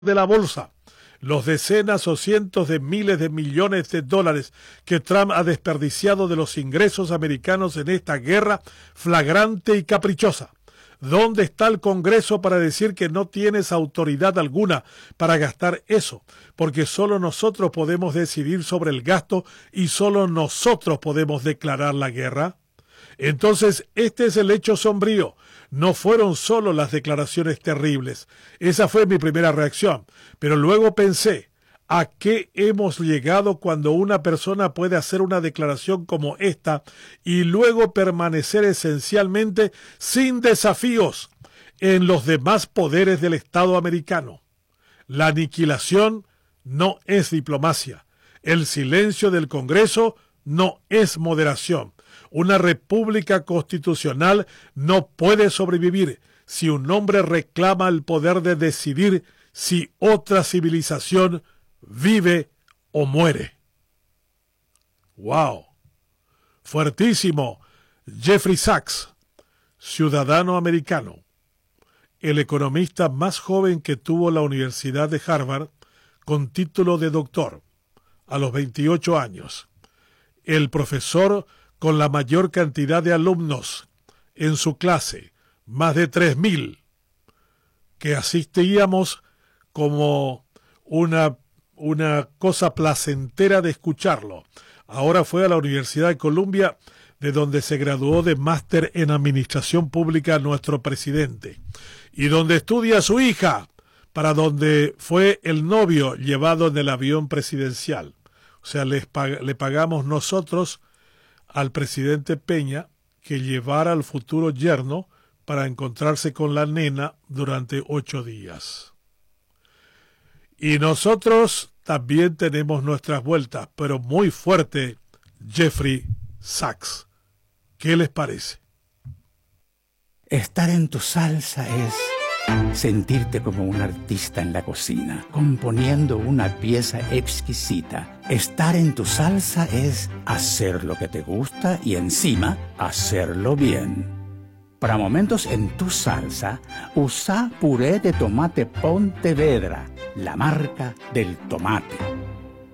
de la bolsa, los decenas o cientos de miles de millones de dólares que Trump ha desperdiciado de los ingresos americanos en esta guerra flagrante y caprichosa. ¿Dónde está el Congreso para decir que no tienes autoridad alguna para gastar eso? Porque solo nosotros podemos decidir sobre el gasto y solo nosotros podemos declarar la guerra. Entonces, este es el hecho sombrío. No fueron solo las declaraciones terribles. Esa fue mi primera reacción. Pero luego pensé, ¿a qué hemos llegado cuando una persona puede hacer una declaración como esta y luego permanecer esencialmente sin desafíos en los demás poderes del Estado americano? La aniquilación no es diplomacia. El silencio del Congreso no es moderación. Una república constitucional no puede sobrevivir si un hombre reclama el poder de decidir si otra civilización vive o muere. ¡Wow! Fuertísimo. Jeffrey Sachs, ciudadano americano, el economista más joven que tuvo la Universidad de Harvard con título de doctor a los 28 años. El profesor con la mayor cantidad de alumnos en su clase, más de 3,000, que asistíamos como una cosa placentera de escucharlo. Ahora fue a la Universidad de Columbia, de donde se graduó de máster en Administración Pública nuestro presidente, y donde estudia su hija, para donde fue el novio llevado en el avión presidencial. O sea, le pagamos nosotros al presidente Peña que llevara al futuro yerno para encontrarse con la nena durante 8 días. Y nosotros también tenemos nuestras vueltas, pero muy fuerte, Jeffrey Sachs. ¿Qué les parece? Estar en tu salsa es sentirte como un artista en la cocina, componiendo una pieza exquisita. Estar en tu salsa es hacer lo que te gusta y encima hacerlo bien. Para momentos en tu salsa, usa puré de tomate Pontevedra, la marca del tomate.